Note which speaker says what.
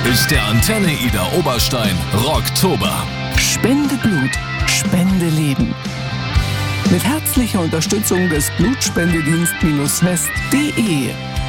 Speaker 1: ist der Antenne Ida Oberstein Rocktober.
Speaker 2: Spende Blut, Spende Leben. Mit herzlicher Unterstützung des Blutspendedienst-west.de